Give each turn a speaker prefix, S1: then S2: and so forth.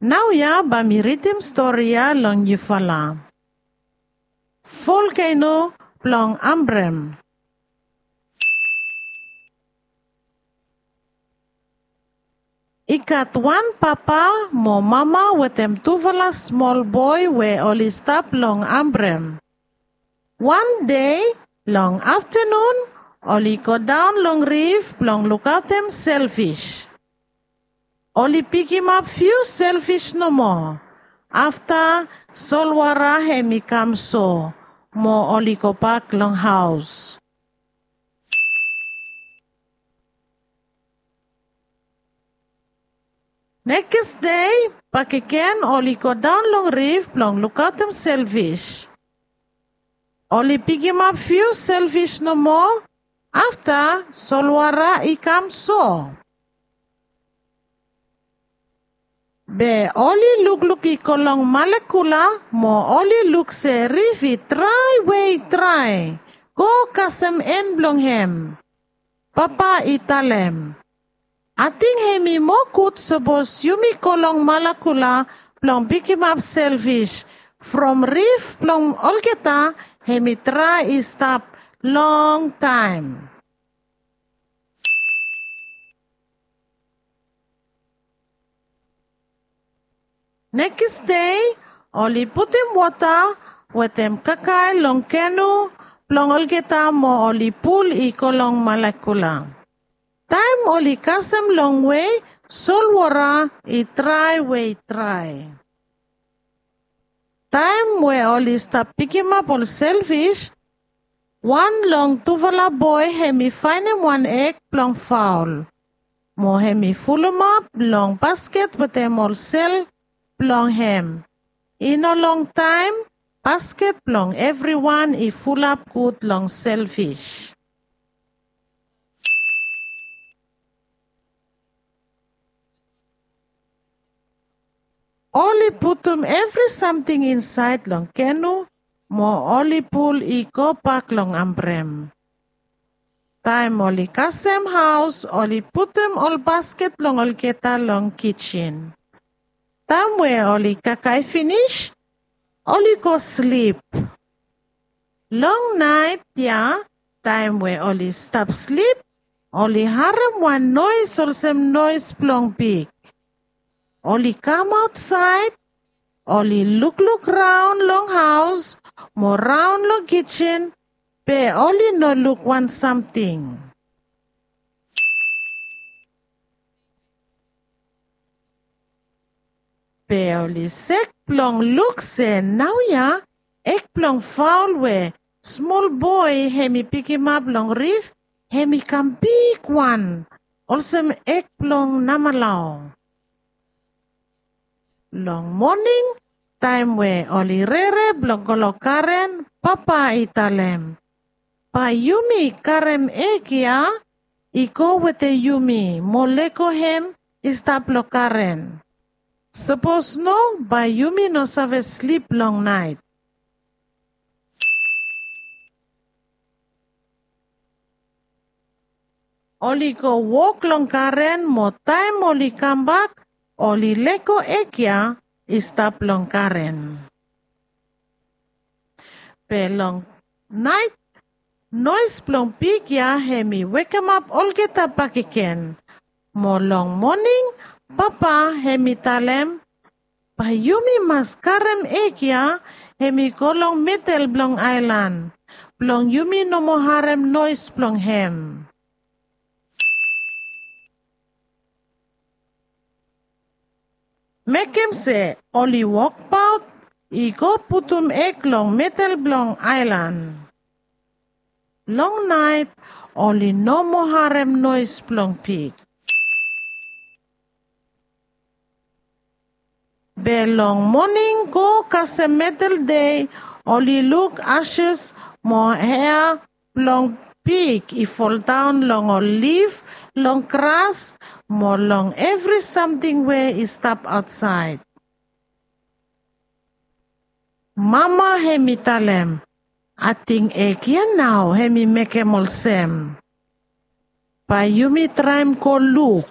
S1: Now ya ba mi ritim storya long yifala. Volcano plong Ambrem. Ikat one papa mo mama wetem tuvala small boy we oli stop long Ambrem. One day, long afternoon, oli go down long reef plong look out them selfish. Oli pick him up few selfish no more. After solwara hemi come so, mo oli go back long house. Next day, back again, oli go down long reef plong look out them selfish. Oli pick him up few selfish no more. After solwara I come so. Be oli look ikolong malekula mo oli look se rifi try. Go kasem en blong hem. Papa italem. Ating hemi mo kut sabos yumi kolong malakula plong pick him up selfish. From reef plong olgeta hemi try stop long time. Next day, oli put him water, wetem kakay long canoe, plong olgeta mo oli pool ikolong malakula. Time oli kasem long way, solwara I try. Time we oli stop pick him up all selfish, one long tuvala boy hemi find him one egg plong foul. Mo hemi full him up long basket wetem all sell plong hem. In a long time, basket plong everyone I full up good long selfish. Oli put every something inside long canoe, mo oli pull I go back long Ambrem. Time oli kasem house, oli put all basket long olgeta long kitchen. Time where oli kakay finish, oli go sleep. Long night, yeah, time where oli stop sleep, oli harem one noise olsem noise plong pig. Oli come outside, oli look round long house, more round long kitchen, be oli no look one something. Be oli sek plong look se now ya, ek plong foul we, small boy hemi pick him up long reef, hemi come big one, olsem ek plong namalaw. Long morning, time we oli rere blong kolokaren, papa italem. Pa yumi karem ekia, iko wete yumi, moleko hem, istap lokaren. Suppose no, ba yumi no save sleep long night. Oli go walk long karen, mo time oli come back, oli leko ekia, istap long karen. Pe long night, noise plong pig ya hemi wake him up olgeta back again. Mo long morning, papa hemi talem, pa yumi mas karem ekia, hemi kolong metal blong island. Plong yumi no mo harem noise plong hem. Make him say, oli walk out, I go putum egg long metal blong island. Long night, oli no mo harem noise plong pig. Be long morning go kase metal day, oli look ashes mo hair plong pig I fall down long or leaf, long grass, mo long every something where I stop outside. Mama hemi talem, ating ekya now hemi make em all sem. Pa yumi try ko look.